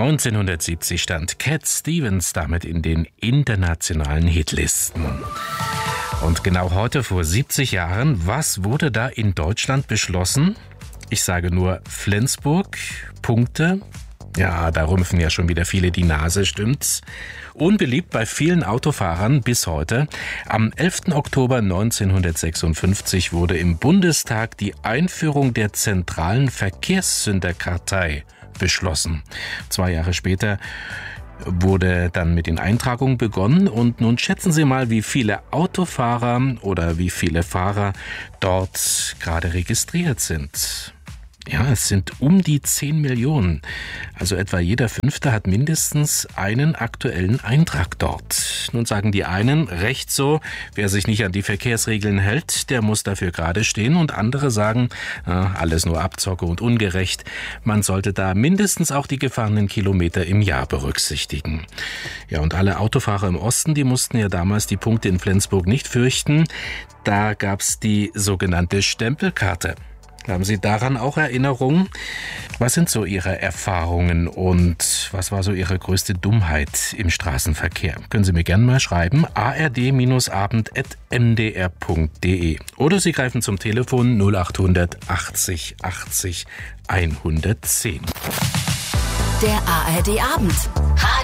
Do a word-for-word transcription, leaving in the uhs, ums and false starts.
neunzehnhundertsiebzig stand Cat Stevens damit in den internationalen Hitlisten. Und genau heute vor siebzig Jahren, was wurde da in Deutschland beschlossen? Ich sage nur Flensburg, Punkte. Ja, da rümpfen ja schon wieder viele die Nase, stimmt's? Unbeliebt bei vielen Autofahrern bis heute. Am elften Oktober neunzehnhundertsechsundfünfzig wurde im Bundestag die Einführung der zentralen Verkehrssünderkartei beschlossen. Zwei Jahre später wurde dann mit den Eintragungen begonnen und nun schätzen Sie mal, wie viele Autofahrer oder wie viele Fahrer dort gerade registriert sind. Ja, es sind um die zehn Millionen. Also etwa jeder Fünfte hat mindestens einen aktuellen Eintrag dort. Nun sagen die einen, recht so, wer sich nicht an die Verkehrsregeln hält, der muss dafür gerade stehen. Und andere sagen, ah, alles nur Abzocke und ungerecht. Man sollte da mindestens auch die gefahrenen Kilometer im Jahr berücksichtigen. Ja, und alle Autofahrer im Osten, die mussten ja damals die Punkte in Flensburg nicht fürchten. Da gab's die sogenannte Stempelkarte. Haben Sie daran auch Erinnerungen? Was sind so Ihre Erfahrungen und was war so Ihre größte Dummheit im Straßenverkehr? Können Sie mir gerne mal schreiben, a r d abend at m d r punkt d e oder Sie greifen zum Telefon null achthundert achtzig achtzig hundertzehn. Der A R D Abend.